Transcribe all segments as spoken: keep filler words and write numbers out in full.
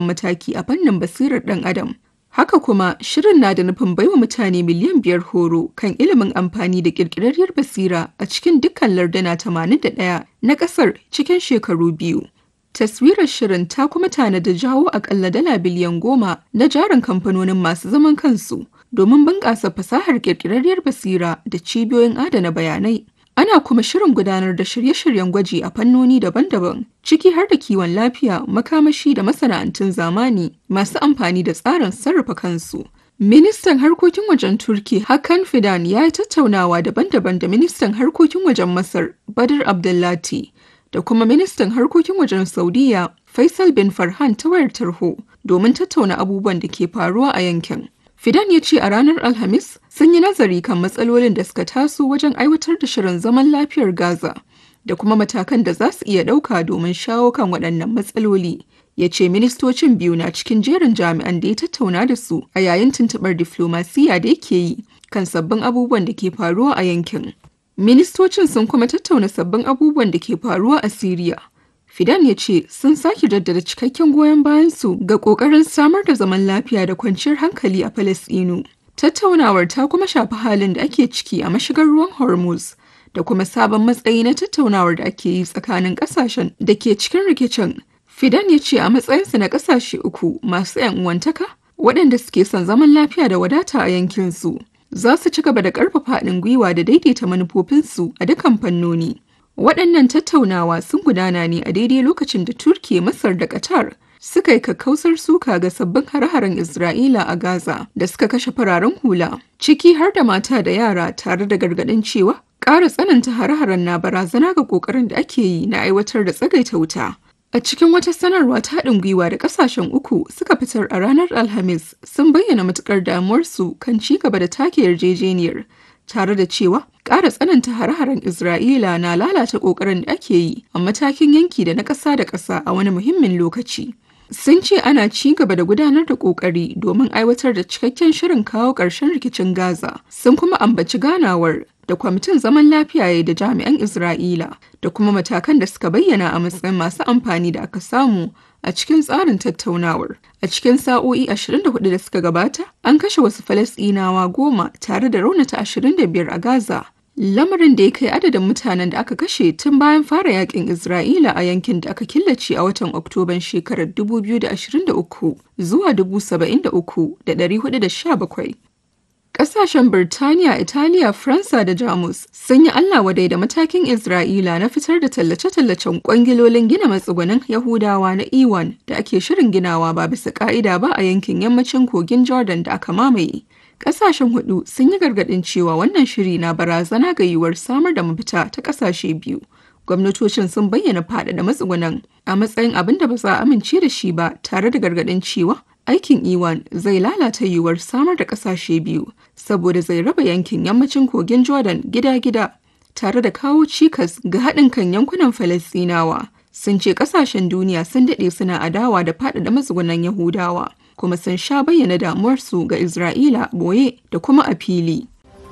mataki a fannin basirar ɗan adam. Haka kuma, shirin na da nufin baiwa mutane miliyan biyar horo kan ilimin amfani da ƙirƙirarriyar basira a cikin dukkan larduna tamanin da ɗaya na ƙasar cikin shekaru biyu. Taswirar shirin ta kuma tanada jawo akalla dala biliyan goma na jarin kamfanonin masu zaman kansu domin bunƙasa fasahar ƙirƙirarriyar basira da cibiyoyin adana bayanai. Ana kuma shirin gudanar da shirye-shiryen gwaji a fannoni daban-daban, ciki har da kiwon lafiya, makamashi da masana'antun zamani masu amfani da tsarin sarrafa kansu. Ministan harkokin wajen Turki Hakan Fidan ya yi tattaunawa daban-daban da ministan harkokin wajen Masar Badr Abdulati da kuma ministan harkokin wajen Saudiya Faisal bin Farhan ta wayar tarho domin tattauna abubuwan da ke faruwa a yankin. Fidan ya ce a ranar Alhamis sun yi nazari kan matsalolin da suka taso wajen aiwatar da shirin zaman lafiyar Gaza da kuma matakan da za su iya ɗauka domin shawo kan waɗannan matsaloli. Ya ce ministocin biyu na cikin jerin jami'an da ya tattauna da su a yayin tuntuɓar diflomasiyya da yake yi kan sabbin abubuwan da ke faruwa a yankin. Ministocin sun kuma tattauna sabbin abubuwan da ke faruwa a Siriya. Fidan ya ce sun sake jaddada cikakken goyon bayansu ga ƙoƙarin samar da zaman lafiya da kwanciyar hankali a Falasɗinu. Tattaunawar ta kuma shafi halin da ake ciki a mashigar ruwan Hormuz da kuma sabon matsayi na tattaunawar da ake yi tsakanin ƙasashen da ke cikin rikicin. Fidan ya ce a matsayinsu na ƙasashe uku masu 'yan uwantaka waɗanda suke son zaman lafiya da wadata a yankinsu, za su ci gaba da ƙarfafa haɗin gwiwa da daidaita manufofinsu a dukkan fannoni. Waɗannan tattaunawa sun gudana ne a daidai lokacin da Turkiyya, Masar da Qatar suka yi kakkausar suka ga sabbin hare-haren Isra'ila a Gaza da suka kashe fararen hula, ciki har da mata da yara, tare da gargaɗin cewa ƙara tsananta hare-haren na barazana ga ƙoƙarin da ake yi na aiwatar da tsagaita wuta. A cikin wata sanarwa ta haɗin gwiwa da ƙasashen uku suka fitar a ranar Alhamis, sun bayyana matuƙar damuwarsu kan ci gaba da take yarjejeniyar, tare da cewa ƙara tsananta hare-haren Isra'ila na lalata ƙoƙarin da ake yi a matakin yanki da na ƙasa da ƙasa a wani muhimmin lokaci. Sun ce ana ci gaba da gudanar da ƙoƙari domin aiwatar da cikakken shirin kawo ƙarshen rikicin Gaza. Sun kuma ambaci ganawar da kwamitin zaman lafiya ya da jami'an Isra'ila da kuma matakan da suka bayyana a matsayin masu amfani da aka samu a cikin tsarin tattaunawar. A cikin sa'o'i ashirin da hudu da suka gabata, an kashe wasu Falasɗinawa goma tare da raunata ashirin da biyar a Gaza. Lamarin da ya kai adadin mutanen da aka kashe tun bayan fara yakin Isra'ila a yankin da aka killace a watan Oktoban shekarar dubu biyu da ashirin da uku zuwa dubu saba'in da uku da ɗari hudu da sha bakwai. Ƙasashen Birtaniya, Italiya, Faransa da Jamus sun yi Allah wadai da matakin Isra'ila na fitar da tallace-tallacen kwangilolin gina matsugunan Yahudawa na E one da ake shirin ginawa ba bisa ƙa'ida ba a yankin yammacin kogin Jordan da aka mamaye. Ƙasashen hudu sun yi gargaɗin cewa wannan shiri na barazana ga yiwuwar samar da mafita ta ƙasashe biyu. Gwamnatocin sun bayyana faɗaɗa matsugunan a matsayin abin da ba za a amince da shi ba, tare da gargaɗin cewa aikin E one zai lalata yiwuwar samar da ƙasashe biyu saboda zai raba yankin yammacin kogin Jordan gida-gida tare da kawo cikas ga haɗin kan yankunan Falasɗinawa. Sun ce ƙasashen duniya sun daɗe suna adawa da faɗaɗa matsugunan Yahudawa, kuma sun sha bayyana damuwarsu ga Isra'ila boye da kuma a fili.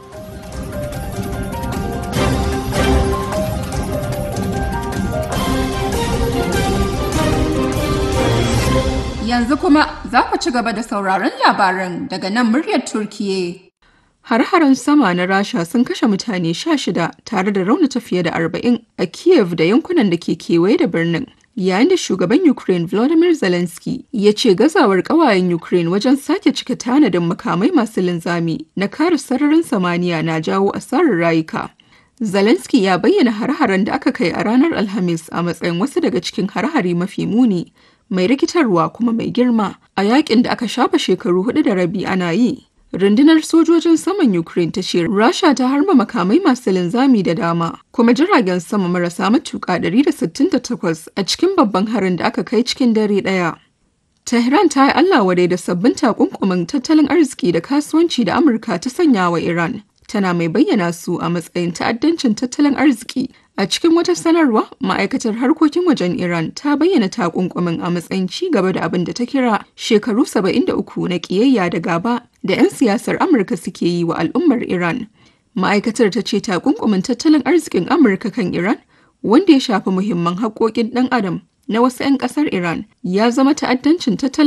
Yanzu kuma za ku ci gaba da sauraron labaran daga nan muryar Turkiyya. Har-haren sama na Rasha sun kashe mutane sha shida tare da raunata fiye da arba'in a Kiev da yankunan da ke kewaye da birnin. Yayin da shugaban Ukraine Volodymyr Zelensky ya ce gazawar ƙawayen Ukraine wajen sake cika tanadin makamai masu linzami na kare sararin samaniya na jawo asarar rayuka. Zelensky ya bayyana har-haren da aka kai a ranar Alhamis a matsayin wasu daga cikin har-hari mafi muni, mai rikitarwa kuma mai girma a yakin da aka shafa shekaru hudu da rabi ana yi. Rundunar sojojin saman Ukraine ta ce Rasha ta harba makamai masu linzami da dama, kuma jiragen sama marasa matuƙa ɗari da sittin da takwas a cikin babban harin da aka kai cikin dare ɗaya. Tehran ta yi Allah wadai da sabbin takunkumin tattalin arziki da kasuwanci da Amurka ta sanya wa Iran, tana mai bayyana su a matsayin ta'addancin tattalin arziki. A cikin wata sanarwa, ma'aikatar harkokin wajen Iran ta bayyana takunkumin a matsayin ci gaba da abin da ta kira shekaru saba'in da uku na ƙiyayya da gaba da 'yan siyasar Amurka suke yi wa al'ummar Iran. Ma'aikatar ta ce takunkumin tattalin arzikin Amurka kan Iran, wanda ya shafi muhimman haƙƙoƙin ɗan adam na wasu 'yan ƙasar Iran, ya zama ta'addancin tattalin